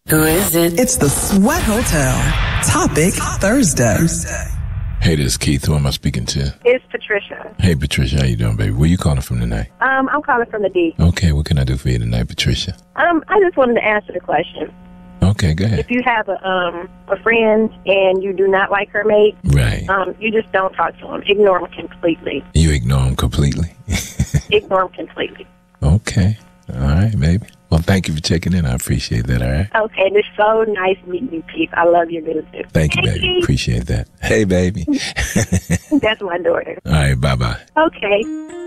Who is it? It's the Sweat Hotel. Topic Thursday. Hey, this is Keith. Who am I speaking to? It's Patricia. Hey, Patricia. How you doing, baby? Where you calling from tonight? I'm calling from the D. Okay, what can I do for you tonight, Patricia? I just wanted to answer the question. Okay, go ahead. If you have a friend and you do not like her mate, Right. You just don't talk to him. Ignore him completely. You ignore him completely? Ignore him completely. Okay. All right, baby. Well, thank you for checking in. I appreciate that, all right? Okay, it's so nice meeting you, Keith. I love your music. Thank you, baby. Appreciate that. Hey, baby. That's my daughter. All right, bye-bye. Okay.